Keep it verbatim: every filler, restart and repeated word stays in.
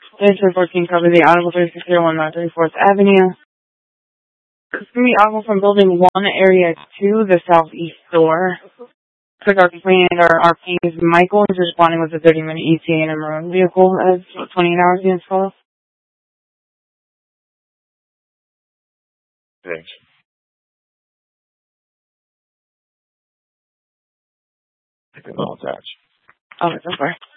This is fourteen cover the Audible three six zero one North thirty-fourth Avenue. It's going to be Audible from Building one, Area two, the Southeast door. Quick our complaint, our R P is Michael. He's responding with a thirty minute E T A in a maroon vehicle as twenty-eight hours units call. Thanks. I can all attach. Oh, that's fine.